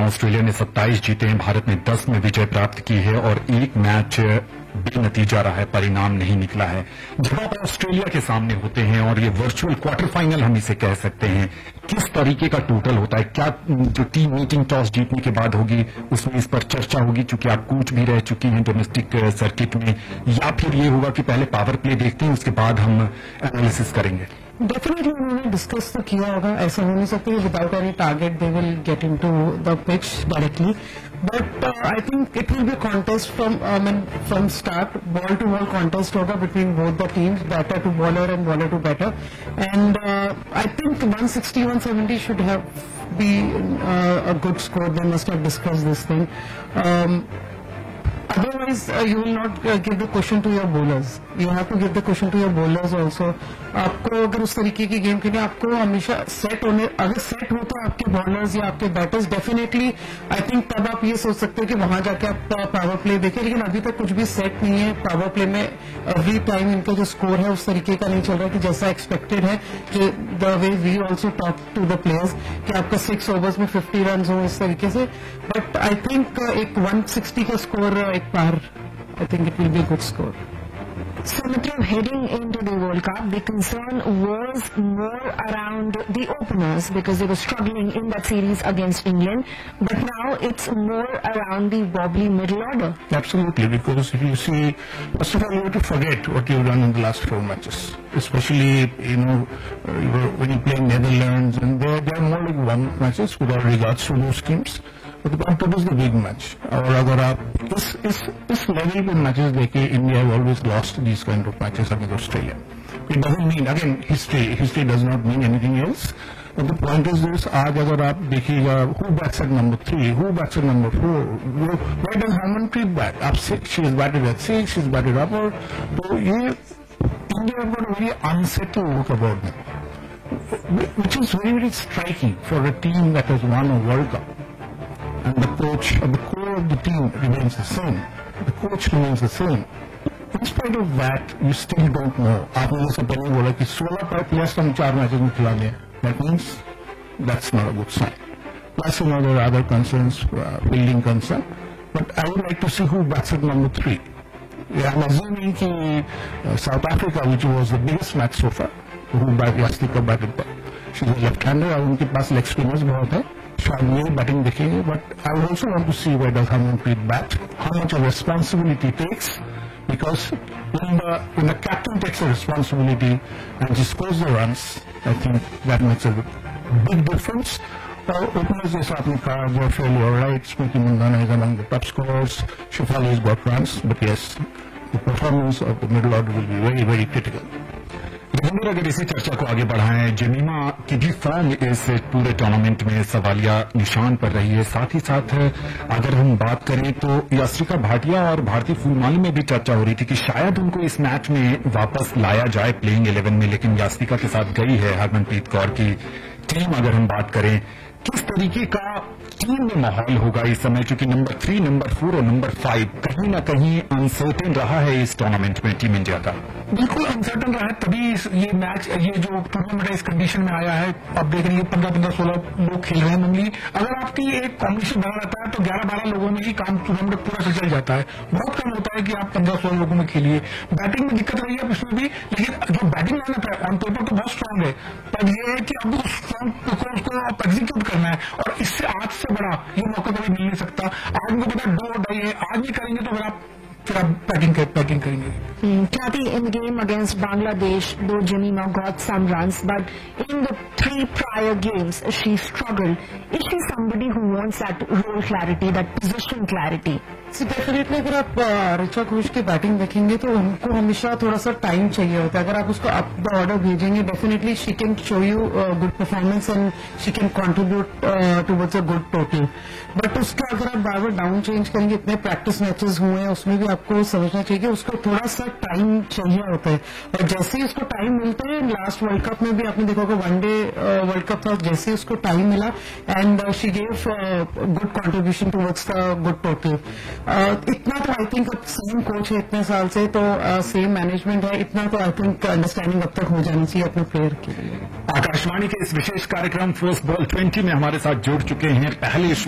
Australia ने 27 जीते हैं, भारत ने 10 में विजय प्राप्त की है और एक मैच बेनतीजा रहा है, परिणाम नहीं निकला है। जब आप ऑस्ट्रेलिया के सामने होते हैं और ये वर्चुअल क्वार्टर फाइनल हम इसे कह सकते हैं, किस तरीके का टोटल होता है? क्या जो टीम मीटिंग टॉस जीतने के बाद होगी उसमें इस पर चर्चा होगी क्योंकि आप कोच भी रह चुकी हैं डोमेस्टिक सर्किट में, या फिर ये होगा कि पहले पावर प्ले देखते हैं उसके बाद हम एनालिसिस करेंगे? डेफिनेटली उन्होंने डिस्कस तो किया होगा, ऐसा हो नहीं सकता कि without any target they will get into the pitch directly, but I think it will be contest from start, ball to ball contest होगा between both the teams, batter to bowler and bowler to batter, and I think 160-170 should have B a good score. They must have discussed this thing. Otherwise, you will not give the cushion to your bowlers. You have to give the cushion to your bowlers also. आपको अगर उस तरीके की game के लिए आपको हमेशा set होने, अगर सेट हो तो आपके बॉलर्स या आपके बैटर्स डेफिनेटली आई थिंक तब आप ये सोच सकते हो कि वहां जाके आप पावर प्ले देखें, लेकिन अभी तक कुछ भी सेट नहीं है पावर प्ले में। एवरी टाइम इनका जो स्कोर है उस तरीके का नहीं चल रहा कि जैसा एक्सपेक्टेड है, कि the way we also talk to the players कि आपका 6 ओवर्स में 50 रन हो इस तरीके से, बट आई थिंक एक 160 का स्कोर एक पार, I think it will be good score. So, Mithra, heading into the World Cup, the concern was more around the openers because they were struggling in that series against England. But now it's more around the wobbly middle order. Absolutely, because if you see, first of all, you have to forget what you've done in the last 4 matches. Especially, when you play Netherlands, and they're more like one matches without regards to those teams. But that was the big match. और अगर आप इस level पे matches देखें, India have always lost these kind of matches against Australia. It doesn't mean, again history does not mean anything else. But the point is this, आज अगर आप देखिएगा who bats at number 3, who bats at number 4, where does Harmanpreet bat? Up 6, she is batted at 6, she is batted upper. तो ये India have got a very unsettled look about them, which is very, very striking for a team that has won a World Cup. And the coach, the core of the team remains the same. The coach remains the same. In spite of that, you still don't know. आपने जैसे पहले बोला कि 16 players हम 4 matches में खिला दें. That means that's not a good sign. Plus, there are other concerns, fielding concern. But I would like to see who bats at number 3. I'm assuming कि South Africa, which was the biggest match so far, who Yastika batted there. She's a left-hander. और उनके पास leg spinners बहुत है. शायद ये batting देखेंगे, but I also want to C where does Harmanpreet bat, how much of responsibility takes, because when the captain takes a responsibility and he scores the runs, I think that makes a big difference. और openers जैसा आपने कहा, they're fairly alright. Smriti Mandhana is among the top scorers. Shefali has got runs, but yes, the performance of the middle order will be very, very critical. अगर इसी चर्चा को आगे बढ़ाएं, जमीमा की भी फॉर्म इस पूरे टूर्नामेंट में सवालिया निशान पर रही है। साथ ही साथ अगर हम बात करें तो यास्त्रिका भाटिया और भारती फूलमाली में भी चर्चा हो रही थी कि शायद उनको इस मैच में वापस लाया जाए प्लेइंग 11 में, लेकिन यास्त्रिका के साथ गई है हरमनप्रीत कौर की टीम। अगर हम बात करें किस तरीके का टीम में माहौल होगा इस समय, क्योंकि नंबर 3, नंबर 4 और नंबर 5 कहीं ना कहीं अनसर्टेन रहा है इस टूर्नामेंट में टीम इंडिया का। बिल्कुल अनसर्टन रहा है, तभी ये मैच, ये जो टूर्नामेंट इस कंडीशन में आया है। अब देख रही है 15-16 लोग खेल रहे हैं नॉर्मली। अगर आपकी एक कॉम्बिनेशन बना रहता है तो 11-12 लोगों में ही काम टूर्नामेंट पूरा चल जाता है। बहुत कम होता है कि आप 15-16 लोगों में खेलिए। बैटिंग में दिक्कत रही है इसमें भी, लेकिन जो बैटिंग लाइनअप है ऑन पेपर तो बहुत स्ट्रांग है, पर यह है कि अब उस स्ट्रांग को आप एग्जीक्यूट करना है, और इससे आज से बड़ा ये मौका कभी मिल नहीं सकता। आज उनको पता 2 और 2.5 है, आज नहीं करेंगे तो फिर आप बैटिंग करेंगे। Kathy, in the game against Bangladesh, though Jemima got some runs, but in the 3 prior games, she struggled. Is she somebody who wants that role clarity, that position clarity? Definitely अगर आप ऋचा घोष की batting देखेंगे तो उनको हमेशा थोड़ा सा time चाहिए होता है। अगर आप उसको अप द ऑर्डर भेजेंगे, definitely she can show you good performance and she can contribute towards a good total, but उसका अगर आप बार बार डाउन चेंज करेंगे, इतने प्रैक्टिस मैचेस हुए हैं उसमें भी आपको समझना चाहिए कि उसको थोड़ा सा टाइम चाहिए होता है। और जैसे ही उसको टाइम मिलता है, लास्ट वर्ल्ड कप में भी आपने देखा होगा, वनडे वर्ल्ड कप था, जैसे ही उसको टाइम मिला and she gave good contribution towards the good total. इतना तो आई थिंक सेम कोच है इतने साल से, तो सेम मैनेजमेंट है, इतना तो आई थिंक अंडरस्टैंडिंग अब तक हो जानी चाहिए अपने प्लेयर के लिए। आकाशवाणी के इस विशेष कार्यक्रम फर्स्ट बॉल 20 में हमारे साथ जुड़ चुके हैं पहले